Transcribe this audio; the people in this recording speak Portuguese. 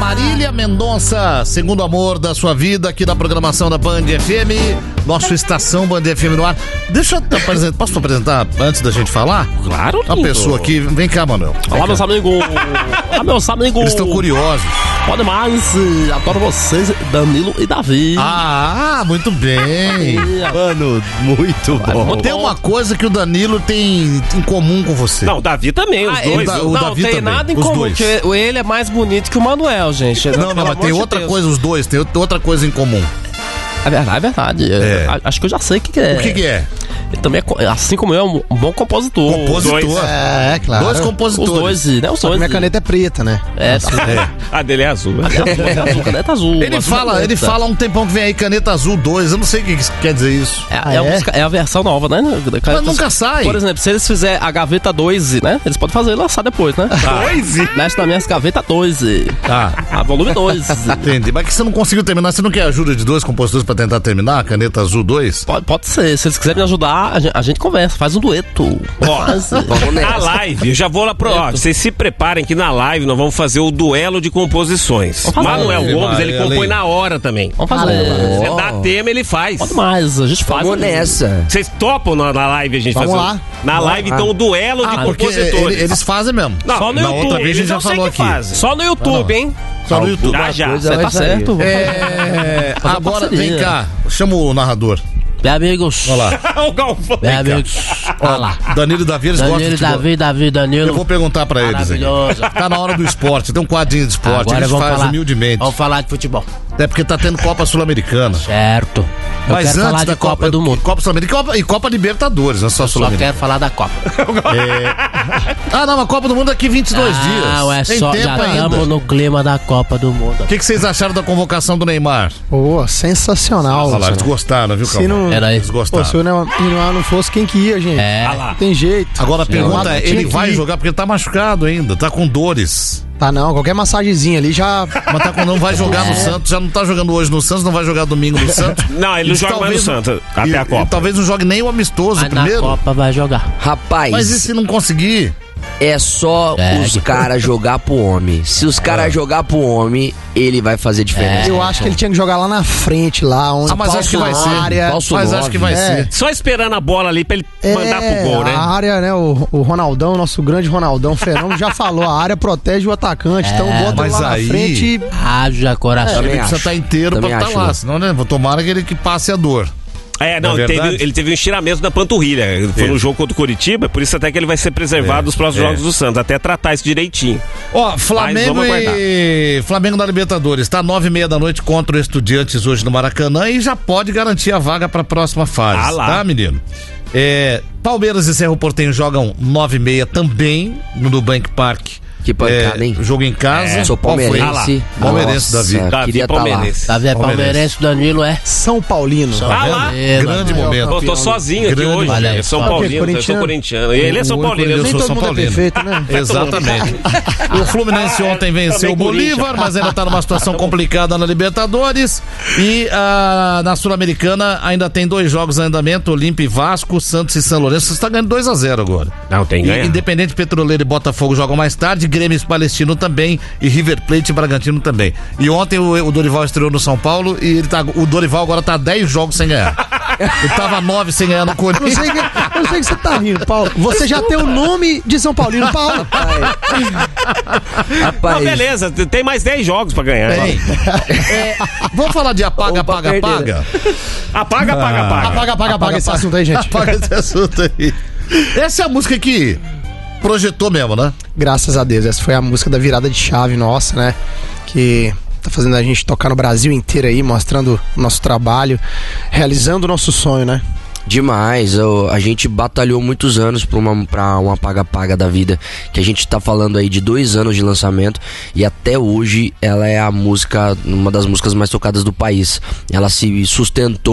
Marília Mendonça, segundo amor da sua vida, aqui na programação da Band FM, nosso Estação Band FM no ar. Deixa eu apresentar, posso apresentar antes da gente falar? Claro, lindo. Uma pessoa aqui, vem cá, Manuel. Olá, meus amigos. Olá, meus amigos. Eles estão curiosos. Pode mais, adoro vocês, Danilo e Davi. Ah, muito bem. Mano, muito bom. Tem uma coisa que o Danilo tem em comum com você. Não, o Davi também, os dois. O Não Davi tem também, nada em os comum, dois. porque ele é mais bonito que o Manuel, gente. Não, mas tem outra coisa, os dois, tem outra coisa em comum. É verdade. Acho que eu já sei o que é. O que é? Ele também é, assim como eu, um bom compositor. Compositor. Dois. É, claro. Dois compositores. Os dois, né? Os dois. Minha caneta é preta, né? A dele é azul. Caneta azul. Ele fala há um tempão que vem aí Caneta Azul 2, eu não sei o que quer dizer isso. É a versão nova, né? Mas nunca sai. Por exemplo, se eles fizerem a gaveta 2, né? Eles podem fazer e lançar depois, né? 2? Mexe na minha gaveta 2. A volume 2. Entendi. Mas que você não conseguiu terminar, você não quer ajuda de dois compositores pra tentar terminar a Caneta Azul 2? Pode ser. Se eles quiserem me ajudar, a gente conversa, faz um dueto. Na live, eu já vou lá pro. Ó, vocês se preparem que na live nós vamos fazer o duelo de composições. Manuel Gomes, ele compõe na hora também. Vamos fazer. Você dá tema, ele faz. Pode mais, a gente faz. Vamos nessa. Vocês topam na live a gente fazer? Vamos lá. Na live, então, o duelo de Porque compositores. eles fazem mesmo. Não, só no na YouTube. outra vez a gente já falou aqui. Só no YouTube, hein? Só no YouTube. Já. Você tá certo. Agora, vem cá, chama o narrador. Bem, amigos. Olha lá. O Galvão. Bem, amigos. Olha lá. Danilo e Davi, eles gostam de Danilo, futebol. Danilo. Eu vou perguntar pra eles aqui. Maravilhoso. Tá na hora do esporte, tem um quadrinho de esporte, Agora a gente vamos faz falar, humildemente. Vamos falar de futebol. É porque tá tendo Copa Sul-Americana. Certo. Eu Mas quero antes falar da de Copa do Mundo. Copa Sul-Americana e Copa Libertadores, não é só Só Sul-Americana. quero falar da Copa. Não, a Copa do Mundo daqui 22 dias. Não, é Tem só. tempo Já ainda. estamos no clima da Copa do Mundo. O que vocês acharam da convocação do Neymar? Pô, sensacional. Olha lá, eles gostaram, viu, Se Calma? não, Era Eles isso. pô, gostaram. se o Neymar não fosse, quem que ia, gente? É. Tem jeito. Agora a pergunta é, Tinha ele que vai ir. jogar porque ele tá machucado ainda, tá com dores. Tá não, qualquer massagenzinha ali já... Mas não vai jogar no Santos, já não tá jogando hoje no Santos, não vai jogar domingo no Santos. Não, ele não joga mais no Santos até a Copa. Talvez não jogue nem o amistoso Mas na primeiro. Copa vai jogar. Rapaz, Mas e se não conseguir? é só os caras jogar pro homem. Se os caras jogar pro homem, ele vai fazer diferença. Eu acho que ele tinha que jogar lá na frente, lá onde... Mas acho que vai ser. área. Falso Mas acho nove. que vai ser. Só esperando a bola ali pra ele mandar pro gol, né? A área, né, o Ronaldão, nosso grande Ronaldão Fenômeno já falou, a área protege o atacante, então bota ele mas lá aí- na frente e... Haja coração. Ele Também precisa acho. estar inteiro Também pra estar acho, lá, né? senão, né, tomara que ele que passe a dor. Não, Na verdade? ele teve um estiramento da panturrilha. Foi no jogo contra o Coritiba, por isso até que ele vai ser preservado nos próximos jogos do Santos, até tratar isso direitinho. Ó, Flamengo vamos e Flamengo da Libertadores, tá 9h30 da noite contra o Estudiantes hoje no Maracanã e já pode garantir a vaga pra próxima fase, Ah lá. tá, menino? Palmeiras e Cerro Porteño jogam 9h30 também no Nubank Park. Que pancada, hein? Jogo em casa. Sou Qual foi? palmeirense. Palmeirense, Nossa, Davi. queria estar lá. Palmeirense. Davi é Palmeirense. palmeirense, Danilo é. São Paulino. Ah lá, Grande momento. eu tô sozinho aqui Grande hoje. olha aí, Eu sou só- Paulino, eu sou corintiano? corintiano. E ele é São O Paulino. único Eu eu sou sou Todo mundo é Paulino. perfeito, né? Exatamente. O Fluminense ontem venceu o Bolívar, mas ainda tá numa situação complicada na Libertadores. E na Sul-Americana ainda tem 2 jogos em andamento: Olímpia e Vasco, Santos e São Lourenço. Você está ganhando 2-0 agora. Não, tem que ganhar. Independente Petroleiro e Botafogo jogam mais tarde, Grêmio e Palestino também, e River Plate e Bragantino também. E ontem o Dorival estreou no São Paulo e o Dorival agora tá 10 jogos sem ganhar. Ele tava 9 sem ganhar no Eu Corinthians. sei que você tá rindo, Paulo. Você já tem o nome de São Paulino, Paulo. Não, Rapaz, beleza, tem mais 10 jogos pra ganhar. Bem, vamos falar de apaga, Opa, apaga, apaga. Apaga, apaga. Apaga esse assunto aí, gente. Apaga esse assunto aí. Essa é a música que projetou mesmo, né? Graças a Deus, essa foi a música da virada de chave nossa, né? Que tá fazendo a gente tocar no Brasil inteiro aí, mostrando o nosso trabalho, realizando o nosso sonho, né? demais. A gente batalhou muitos anos pra uma paga-paga da vida, que a gente tá falando aí de 2 anos de lançamento, e até hoje ela é uma das músicas mais tocadas do país. Ela se sustentou